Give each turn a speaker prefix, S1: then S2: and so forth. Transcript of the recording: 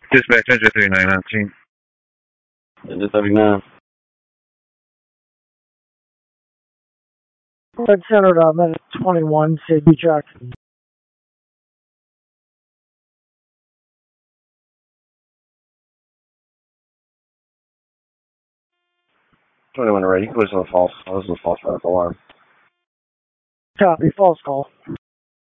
S1: Dispatch engine 3919.
S2: Engine 39.
S3: Red centered on minute 21, Sydney Jackson.
S2: 21 ready. It was a false. That was a false alarm.
S3: Copy, false call.